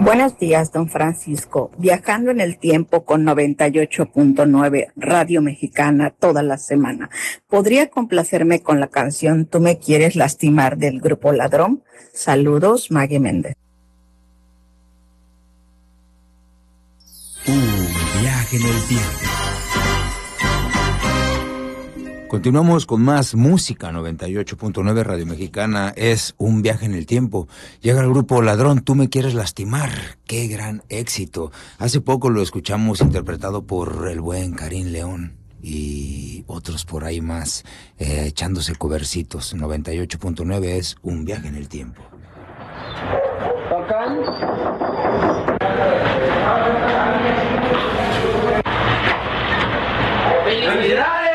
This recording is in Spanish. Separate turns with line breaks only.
Buenos días, don Francisco. Viajando en el tiempo con 98.9 Radio Mexicana toda la semana. ¿Podría complacerme con la canción Tú me quieres lastimar del Grupo Ladrón? Saludos, Maggie Méndez.
Un viaje en el tiempo. Continuamos con más música. 98.9 Radio Mexicana es un viaje en el tiempo. Llega el Grupo Ladrón, Tú me quieres lastimar. ¡Qué gran éxito! Hace poco lo escuchamos interpretado por el buen Karim León y otros por ahí más, echándose covercitos. 98.9 es un viaje en el tiempo.
¿Tocan? ¡Felicidades!